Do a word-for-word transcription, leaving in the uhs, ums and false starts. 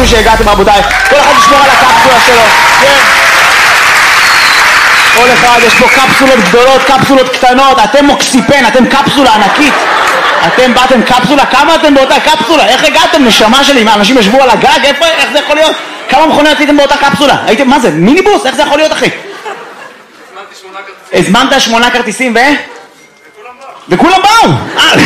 יופי שהגעתם רבותיי. כל אחד ישמור על הקפסולה שלו. כן. כל אחד, יש פה קפסולות גדולות, קפסולות קטנות, אתם מוקסיפן, אתם קפסולה ענקית. אתם באתם קפסולה, כמה אתם באותה קפסולה? איך הגעתם? נשמה שלי, מה, אנשים ישבו על הגג? איפה, איך זה יכול להיות? כמה מכוניות הייתם באותה קפסולה? הייתם, מה זה, מיניבוס? איך זה יכול להיות אחי? הזמנת שמונה כרטיסים ו? וכולם באו. וכולם באו!